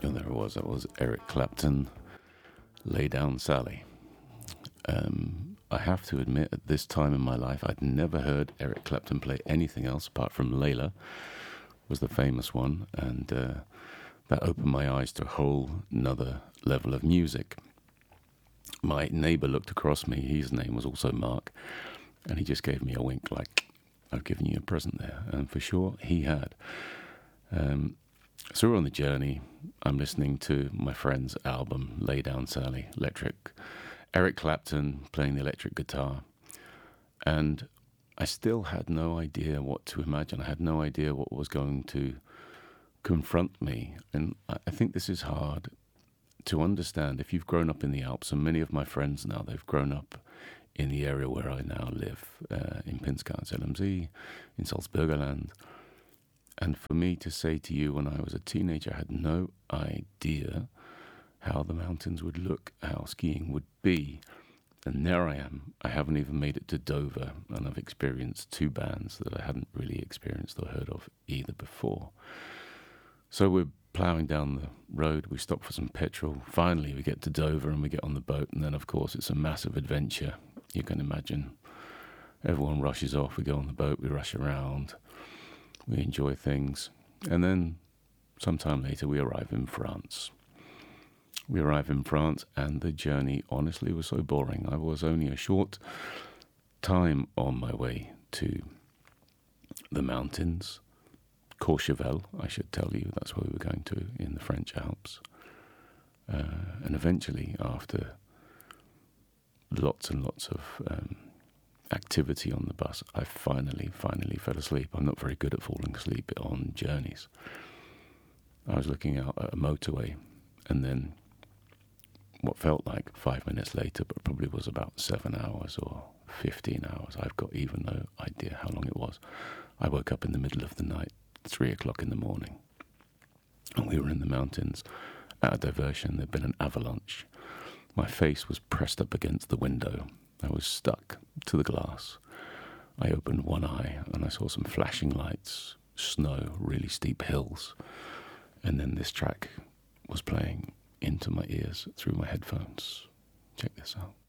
And there it was. That was Eric Clapton, Lay Down Sally. I have to admit, at this time in my life, I'd never heard Eric Clapton play anything else apart from Layla, was the famous one, and that opened my eyes to a whole nother level of music. My neighbour looked across me, his name was also Mark, and he just gave me a wink like, I've given you a present there, and for sure he had. So we're on the journey. I'm listening to my friend's album, Lay Down Sally, Eric Clapton playing the electric guitar. And I still had no idea what to imagine. I had no idea what was going to confront me. And I think this is hard to understand if you've grown up in the Alps. And many of my friends now, they've grown up in the area where I now live, in Pinzgau, LMZ, in Salzburgerland. And for me to say to you, when I was a teenager, I had no idea how the mountains would look, how skiing would be. And there I am. I haven't even made it to Dover, and I've experienced two bands that I hadn't really experienced or heard of either before. So we're ploughing down the road. We stop for some petrol. Finally, we get to Dover and we get on the boat. And then, of course, it's a massive adventure. You can imagine. Everyone rushes off. We go on the boat. We rush around. We enjoy things. And then sometime later, we arrive in France. We arrive in France, and the journey, honestly, was so boring. I was only a short time on my way to the mountains. Courchevel, I should tell you, that's where we were going to in the French Alps. And eventually, after lots and lots of activity on the bus, I finally fell asleep. I'm not very good at falling asleep on journeys. I was looking out at a motorway, and then what felt like 5 minutes later, but probably was about 7 hours or 15 hours. I've got even no idea how long it was. I woke up in the middle of the night, 3 o'clock in the morning, and we were in the mountains at a diversion. There'd been an avalanche. My face was pressed up against the window. I was stuck to the glass. I opened one eye and I saw some flashing lights, snow, really steep hills, and then this track was playing into my ears through my headphones. Check this out.